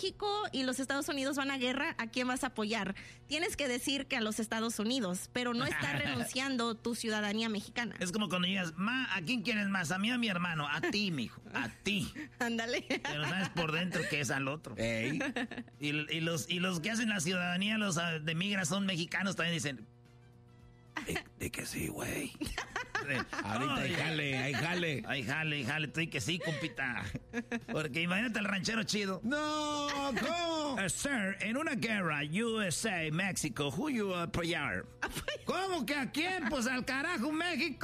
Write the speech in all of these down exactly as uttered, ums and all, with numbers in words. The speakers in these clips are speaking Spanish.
México y los Estados Unidos van a guerra, ¿a quién vas a apoyar? Tienes que decir que a los Estados Unidos, pero no estás renunciando tu ciudadanía mexicana. Es como cuando digas, ma, ¿a quién quieres más? ¿A mí o a mi hermano? A ti, mijo, a ti. Ándale. Pero sabes por dentro que es al otro. Ey. Y, y, los, y los que hacen la ciudadanía, los de migra, son mexicanos, también dicen, de, de que sí, güey. Ahorita hay jale, hay jale. Hay jale, hay jale, estoy que sí, compita. Porque imagínate el ranchero chido. No, ¿cómo? Uh, sir, en una guerra, U S A, México, who you apoyar? ¿Cómo que a quién? Pues al carajo, México.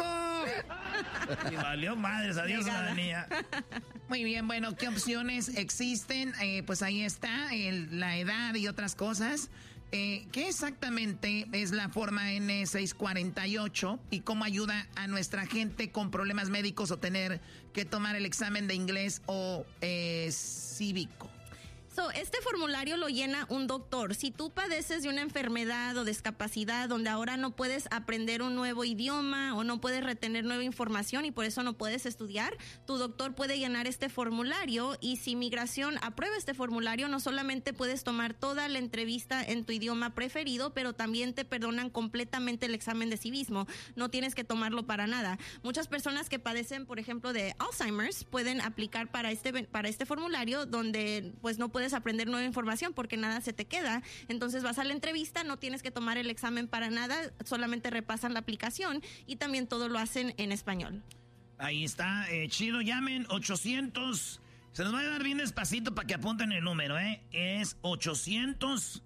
Y valió madres, adiós, ciudadanía. Muy bien, bueno, ¿qué opciones existen? Eh, pues ahí está, el, la edad y otras cosas. Eh, ¿Qué exactamente es la forma N seiscientos cuarenta y ocho y cómo ayuda a nuestra gente con problemas médicos o tener que tomar el examen de inglés o eh, cívico? So, este formulario lo llena un doctor. Si tú padeces de una enfermedad o discapacidad donde ahora no puedes aprender un nuevo idioma o no puedes retener nueva información y por eso no puedes estudiar, tu doctor puede llenar este formulario y si migración aprueba este formulario, no solamente puedes tomar toda la entrevista en tu idioma preferido, pero también te perdonan completamente el examen de civismo. No tienes que tomarlo para nada. Muchas personas que padecen, por ejemplo, de Alzheimer's pueden aplicar para este, para este formulario donde pues no puedes aprender nueva información porque nada se te queda. Entonces vas a la entrevista, no tienes que tomar el examen para nada, solamente repasan la aplicación y también todo lo hacen en español. Ahí está, eh, chido, llamen ochocientos, se los voy a dar bien despacito para que apunten el número, ¿eh? Es ochocientos,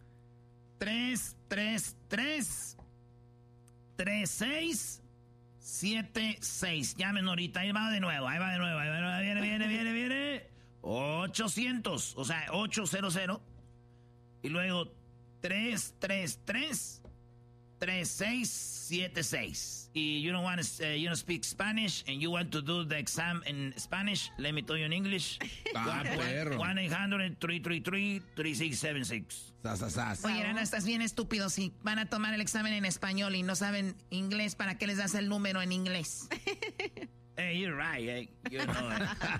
tres tres tres, tres seis siete seis. Llamen ahorita, ahí va de nuevo, ahí va de nuevo, ahí va de nuevo, viene, viene, viene, viene. ochocientos, o sea, ochocientos y luego tres tres tres, tres seis siete seis. Y you don't want to, uh, you don't speak Spanish and you want to do the exam in Spanish, let me tell you in English. Ah, perro. one eight hundred, three three three, three six seven six. Oye, Ana, estás bien estúpido. Si van a tomar el examen en español y no saben inglés, ¿para qué les das el número en inglés? Hey, you're right, hey. You know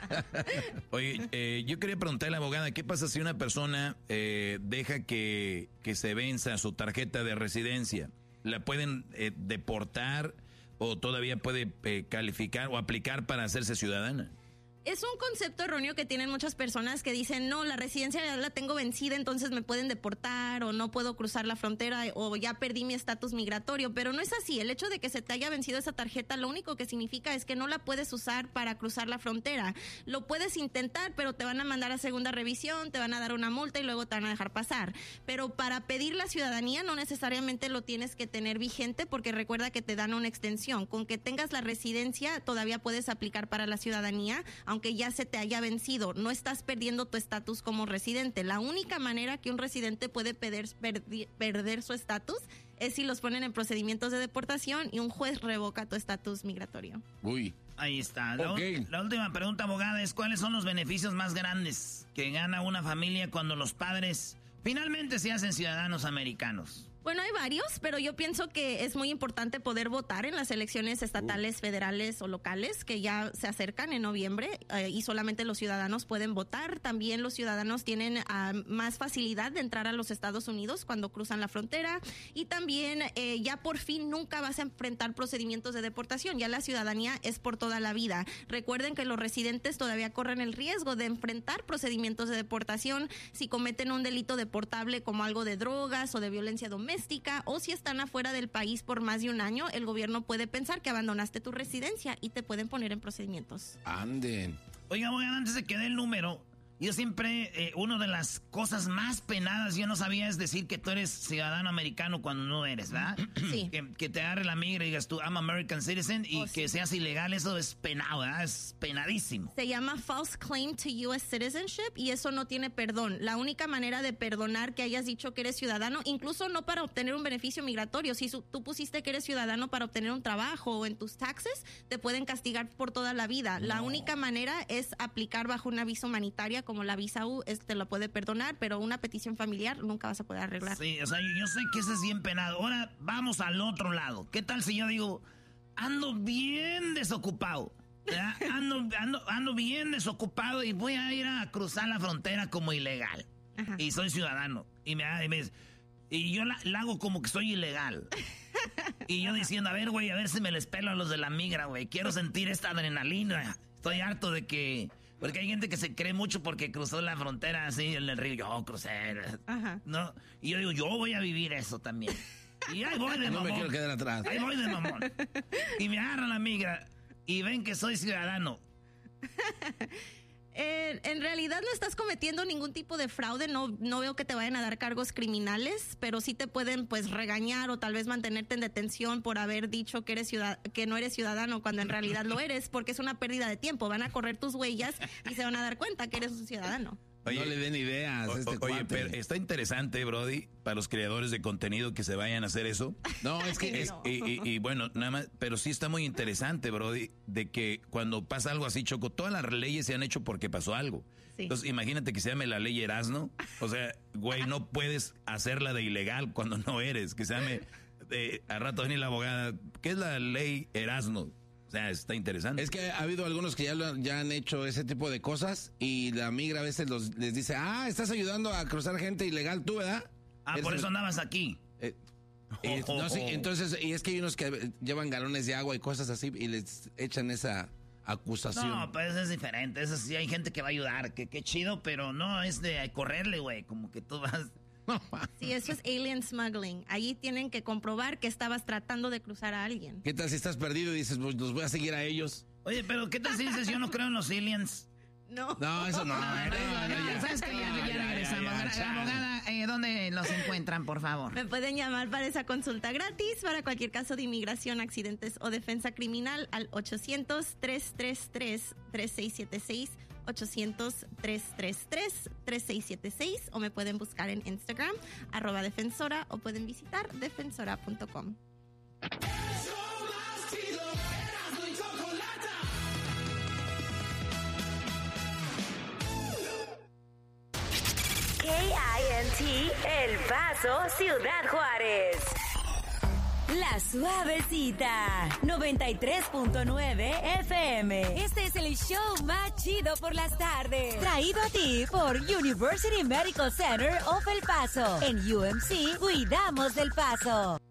it. Oye, eh, yo quería preguntarle a la abogada, ¿qué pasa si una persona eh, deja que, que se venza su tarjeta de residencia? ¿La pueden eh, deportar o todavía puede eh, calificar o aplicar para hacerse ciudadana? Es un concepto erróneo que tienen muchas personas que dicen, no, la residencia ya la tengo vencida, entonces me pueden deportar o no puedo cruzar la frontera o ya perdí mi estatus migratorio, pero no es así. El hecho de que se te haya vencido esa tarjeta lo único que significa es que no la puedes usar para cruzar la frontera. Lo puedes intentar, pero te van a mandar a segunda revisión, te van a dar una multa y luego te van a dejar pasar. Pero para pedir la ciudadanía no necesariamente lo tienes que tener vigente porque recuerda que te dan una extensión. Con que tengas la residencia todavía puedes aplicar para la ciudadanía, aunque ya se te haya vencido. No estás perdiendo tu estatus como residente. La única manera que un residente puede perder, perdi, perder su estatus es si los ponen en procedimientos de deportación y un juez revoca tu estatus migratorio. Uy. Ahí está. La, Okay. la última pregunta, abogada, es ¿cuáles son los beneficios más grandes que gana una familia cuando los padres finalmente se hacen ciudadanos americanos? Bueno, hay varios, pero yo pienso que es muy importante poder votar en las elecciones estatales, uh. federales o locales que ya se acercan en noviembre eh, y solamente los ciudadanos pueden votar. También los ciudadanos tienen uh, más facilidad de entrar a los Estados Unidos cuando cruzan la frontera y también eh, ya por fin nunca vas a enfrentar procedimientos de deportación. Ya la ciudadanía es por toda la vida. Recuerden que los residentes todavía corren el riesgo de enfrentar procedimientos de deportación si cometen un delito deportable como algo de drogas o de violencia doméstica. O si están afuera del país por más de un año, el gobierno puede pensar que abandonaste tu residencia y te pueden poner en procedimientos. Anden. Oiga, abogada, antes de que dé el número, yo siempre, eh, una de las cosas más penadas, yo no sabía, es decir que tú eres ciudadano americano cuando no eres, ¿verdad? Sí. Que, que te agarre la migra y digas tú, I'm American citizen, y oh, que sí. seas ilegal, eso es penado, ¿verdad? Es penadísimo. Se llama false claim to U S citizenship y eso no tiene perdón. La única manera de perdonar que hayas dicho que eres ciudadano, incluso no para obtener un beneficio migratorio, si su, tú pusiste que eres ciudadano para obtener un trabajo o en tus taxes, te pueden castigar por toda la vida. No. La única manera es aplicar bajo una visa humanitaria como la visa U, es, te lo puede perdonar, pero una petición familiar nunca vas a poder arreglar. Sí, o sea, yo, yo sé que eso es bien penado. Ahora vamos al otro lado. ¿Qué tal si yo digo, ando bien desocupado? Ando, ando, ando bien desocupado y voy a ir a cruzar la frontera como ilegal. Ajá. Y soy ciudadano. Y me, y me y yo la, la hago como que soy ilegal. Y yo diciendo, a ver, güey, a ver si me les pelo a los de la migra, güey. Quiero sentir esta adrenalina. Estoy harto de que... Porque hay gente que se cree mucho porque cruzó la frontera así en el río. Yo crucé. Ajá. ¿No? Y yo digo, yo voy a vivir eso también. Y ahí voy de mamón. No me quiero quedar atrás. Ahí voy de mamón. Y me agarran la migra y ven que soy ciudadano. Eh, en realidad no estás cometiendo ningún tipo de fraude, no, no veo que te vayan a dar cargos criminales, pero sí te pueden pues regañar o tal vez mantenerte en detención por haber dicho que eres ciudad que no eres ciudadano cuando en realidad lo eres, porque es una pérdida de tiempo, van a correr tus huellas y se van a dar cuenta que eres un ciudadano. Oye, no le den ideas a este o, cuate. Oye, pero está interesante, Brody, para los creadores de contenido que se vayan a hacer eso. No, es que... Es, no. y, y, y bueno, nada más, pero sí está muy interesante, Brody, de que cuando pasa algo así, Choco, todas las leyes se han hecho porque pasó algo. Sí. Entonces, imagínate que se llame la ley Erasno. O sea, güey, no puedes hacerla de ilegal cuando no eres. Que se llame, de, a rato viene la abogada, ¿qué es la ley Erasno? O sea, está interesante. Es que ha habido algunos que ya, lo, ya han hecho ese tipo de cosas y la migra a veces los, les dice, ah, estás ayudando a cruzar gente ilegal tú, ¿verdad? Ah, Eres por el- eso andabas aquí. Eh, y, no, sí, entonces, y es que hay unos que llevan galones de agua y cosas así y les echan esa acusación. No, pues es diferente. Eso sí, hay gente que va a ayudar. Que qué chido, pero no es de correrle, güey. Como que tú vas... Sí, eso es alien smuggling. Allí tienen que comprobar que estabas tratando de cruzar a alguien. ¿Qué tal si estás perdido y dices, pues los voy a seguir a ellos? Oye, pero ¿qué tal si dices yo no creo en los aliens? No. No, eso no. no, no, no, ya. ¿Sabes qué? Ya, No, ya ya, regresamos. ya, ya, La abogada, eh, ¿dónde los encuentran, por favor? Me pueden llamar para esa consulta gratis para cualquier caso de inmigración, accidentes o defensa criminal al ochocientos, tres tres tres, tres seis siete seis, ochocientos, tres tres tres, tres seis siete seis o me pueden buscar en Instagram, arroba defensora o pueden visitar defensora punto com. K I N T El Paso, Ciudad Juárez. La Suavecita, noventa y tres punto nueve F M. Este es el show más chido por las tardes. Traído a ti por University Medical Center of El Paso. En U M C, cuidamos del Paso.